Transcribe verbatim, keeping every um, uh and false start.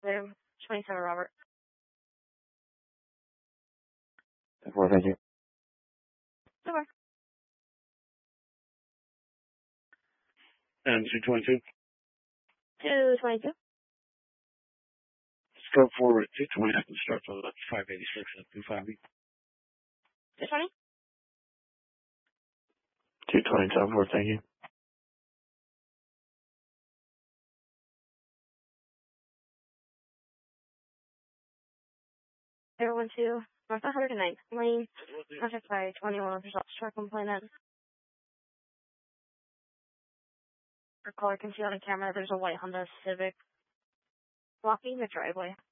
Room twenty-seven, Robert. Well, thank you. Over. And two twenty-two. two twenty-two. Scope forward two twenty. I can start on the five eighty-six at two five. two twenty. two twenty, top four, thank you. zero one two. North one hundred ninth Lane. Contact by twenty-one. Results truck complainant. For caller can see on the camera there's a white Honda Civic blocking the driveway.